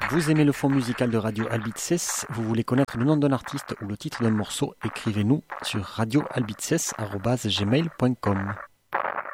Vous aimez le fond musical de Radio Albitzes, vous voulez connaître le nom d'un artiste ou le titre d'un morceau, écrivez-nous sur radioalbitzes@gmail.com.